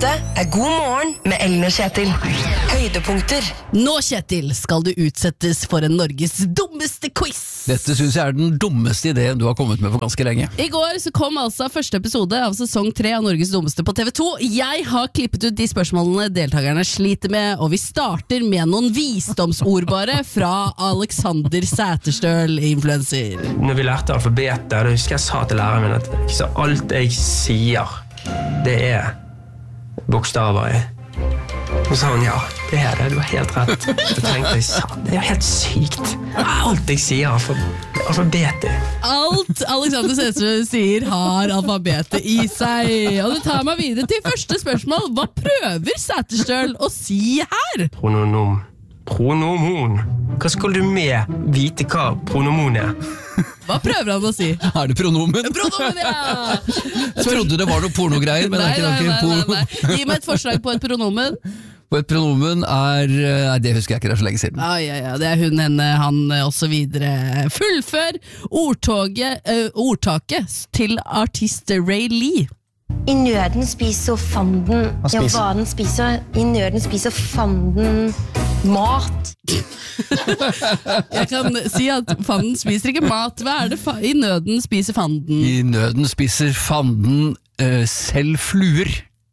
Dette God morgen med Ellen og Kjetil. Høydepunkter. Nå, Kjetil, skal du utsettes for en Norges dummeste quiz. Dette synes jeg den dummeste ideen du har kommet med på ganske lenge. I går så kom altså første episode av sesong 3 av Norges dummeste på TV2. Jeg har klippet ut de spørsmålene deltakerne sliter med, og vi starter med noen visdomsordbare fra Alexander Sæterstøl, influencer. Når vi lærte alfabetet, da husker jeg sa til læreren min at alt jeg sier, det bokstaver i. Og så sa hun, ja, det det, du har helt rett. Så tenkte jeg, det helt sykt. Alt jeg sier alfabetet. Alt Alexander Sæterstøl sier har alfabetet i seg. Og det tar meg videre til første spørsmål. Hva prøver Sæterstøl å si her? Pronomon. Hva skal du med vite hva pronomon Hva prøver han å si? Det pronomen? Pronomen, ja! Jeg trodde det var noe pornogreier, men Nei. Gi meg et forslag på et pronomen. Og et pronomen nei, det husker jeg ikke, det så lenge siden. Ja, det hun, henne, han og så videre. Fullfør ordtaket til artist Ray Lee. I nøden spiser fanden. Ja, hva den spiser. I nøden spiser fanden mat. Jeg kan si at fanden spiser ikke mat. Hva det i nøden spiser fanden? I nøden spiser fanden selv fluer.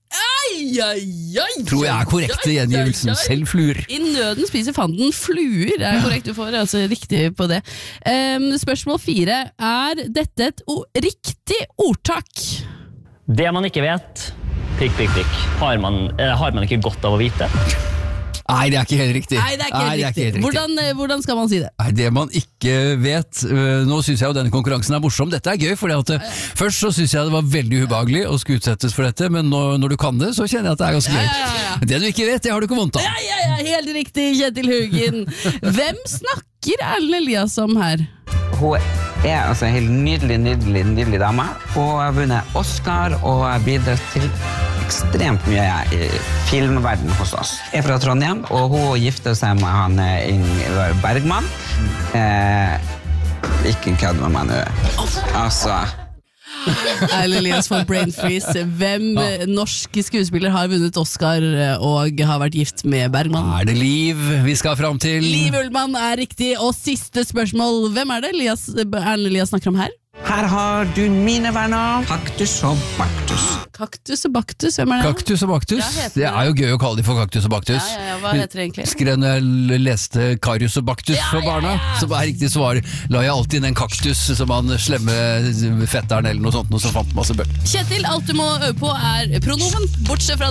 Tror jeg korrekte gjengivelsen. Selv fluer. I nøden spiser fanden fluer. Korrekt, du får altså riktig på det. Spørsmål 4. Dette et riktig ordtak? Det man ikke vet, prikk, har man ikke godt av å vite? Nei, det ikke helt riktig. Nei, det ikke helt riktig. Hvordan skal man si det? Nei, det man ikke vet. Nå synes jeg jo denne konkurransen morsom. Dette gøy, fordi at først så synes jeg det var veldig ubehagelig å skulle utsettes for dette, men når du kan det, så kjenner jeg at det ganske gøy. Det du ikke vet, det har du ikke vondt av. Ja, helt riktig, Kjetil Hugin. Hvem snakker Erlend Elias om her? Hun altså en helt nydelig dame, og har vunnet Oscar og har bidratt til ekstremt mye i filmverdenen hos oss. Jeg fra Trondheim, og hun gifter seg med han Ingvar Bergman. Ikke kødd med meg nå. Altså... Erlend Elias får brain freeze. Hvem norske skuespiller har vunnet Oscar og har vært gift med Bergman? Det Liv vi skal fram til? Liv Ullmann riktig. Og siste spørsmål. Hvem det Erlend Elias snakker om her? Her har du mine venner, Kaktus og Baktus. Kaktus og Baktus, hvem det? Kaktus og Baktus? Det jo gøy å kalle de for Kaktus og Baktus. Ja, hva heter det egentlig? Skrev når jeg leste Karius og Baktus for barna, så var riktig svar, la jeg alltid inn en kaktus som han slemme fetteren eller noe sånt, og så fant masse bøll. Kjetil, alt du må øve på pronomen, bortsett fra